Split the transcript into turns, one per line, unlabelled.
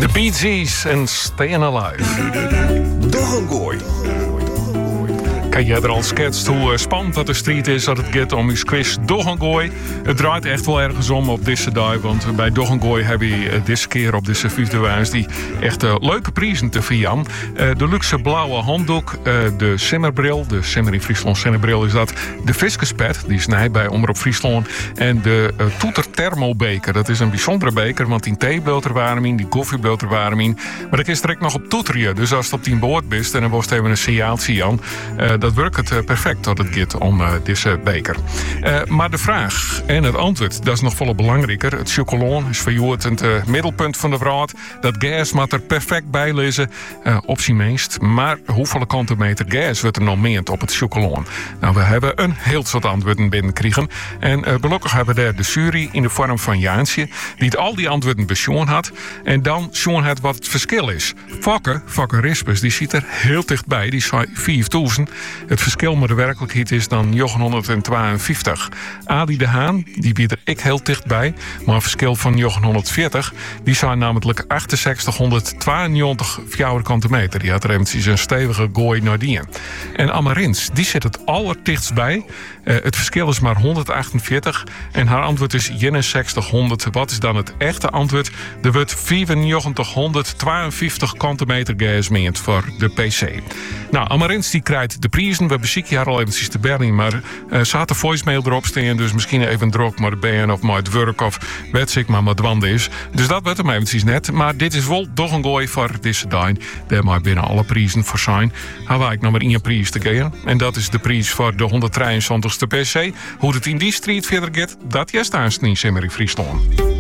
The Bee Gees en Stayin' Alive.
Doch een gooi.
Kan jij er al schetst hoe spannend dat de street is dat het gaat om uw quiz Doch een gooi? Het draait echt wel ergens om op deze dag, want bij Doch een gooi hebben we deze keer op deze vijfde wijs die echt leuke prijzen te vieren. De luxe blauwe handdoek, de simmerbril, de Simmer in Friesland simmerbril is dat. De viskespet, die snijdt bij Omroep Friesland. En de Toeter thermobeker, dat is een bijzondere beker, want die thee bleef er warm in, die koffie bleef er warm in. Maar dat is direct nog op toeteren, dus als het op die boord bent en dan was het even een signaaltje aan. Dat werkt het perfect dat het gaat om deze beker. Maar de vraag en het antwoord, dat is nog veel belangrijker. Het chocolaan is voor jou het middelpunt van de vraag. Dat gas moet er perfect bij lezen, op zijn meest. Maar hoeveel kantenmeter gas wordt er nog meend op het chocolaan? Nou, we hebben een heel soort antwoorden binnengekregen. En gelukkig hebben we daar de jury in de vorm van Jaansje, die het al die antwoorden besjoen had. En dan sjoen het wat het verschil is. Fokke Rispers, die zit er heel dichtbij. Die zei 4000. Het verschil met de werkelijkheid is dan 952. Adi de Haan, die biedt er ik heel dichtbij. Maar een verschil van 940, die zijn namelijk 6892 vierkante meter. Die had er eventjes een stevige gooi naar die. En Amarins, die zit het allerdichtst bij. Het verschil is maar 148 en haar antwoord is 6100. Wat is dan het echte antwoord? Er wordt 9452 kantenmeter gas meent voor de PC. Nou, Amarins die krijgt de prijzen. We bezieken haar al eventjes te Berlin, maar ze had de voicemail erop staan, dus misschien even druk maar de been of maar het werk of weet ik maar wat wanden is. Dus dat werd hem eventjes net. Maar dit is wel toch een gooi voor deze dag. Daar maar binnen alle prijzen voor zijn. Hebben ik nog maar één prijs te geven. En dat is de prijs voor de 173ste PC. Hoe het in die street verder gaat, dat juist aanstaan in Simmer in Friesland.